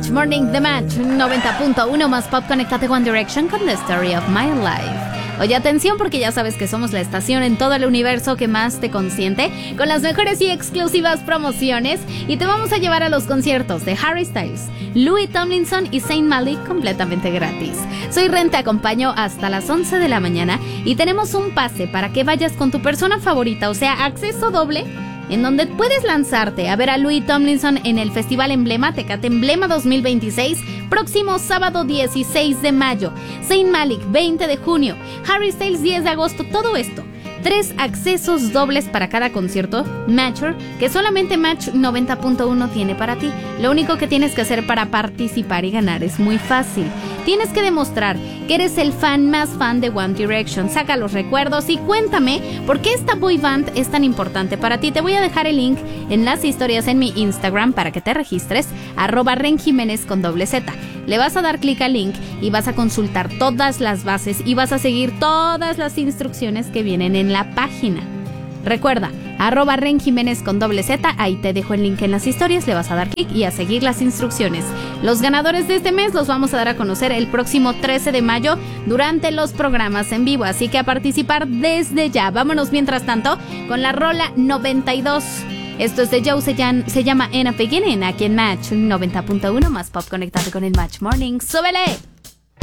Match Morning, The Match 90.1 más pop. Conéctate One Direction con The Story of My Life. Oye, atención, porque ya sabes que somos la estación en todo el universo que más te consiente, con las mejores y exclusivas promociones, y te vamos a llevar a los conciertos de Harry Styles, Louis Tomlinson y Zayn Malik completamente gratis. Soy Ren, te acompaño hasta las 11 de la mañana y tenemos un pase para que vayas con tu persona favorita, o sea, acceso doble, en donde puedes lanzarte a ver a Louis Tomlinson en el Festival Emblema, Tecate Emblema 2026, próximo sábado 16 de mayo, Zayn Malik 20 de junio, Harry Styles 10 de agosto, todo esto. 3 accesos dobles para cada concierto Matcher, que solamente Match 90.1 tiene para ti. Lo único que tienes que hacer para participar y ganar es muy fácil. Tienes que demostrar que eres el fan más fan de One Direction. Saca los recuerdos y cuéntame por qué esta boy band es tan importante para ti. Te voy a dejar el link en las historias en mi Instagram para que te registres, @renjimenez con doble Z. Le vas a dar clic al link y vas a consultar todas las bases y vas a seguir todas las instrucciones que vienen en la página. Recuerda, @renjimenez con doble Z, ahí te dejo el link en las historias, le vas a dar clic y a seguir las instrucciones. Los ganadores de este mes los vamos a dar a conocer el próximo 13 de mayo durante los programas en vivo, así que a participar desde ya. Vámonos mientras tanto con la rola 92. Esto es de Joe, se llama In a Beginning, aquí en Match 90.1 más pop. Conéctate con el Match Morning. ¡Súbele!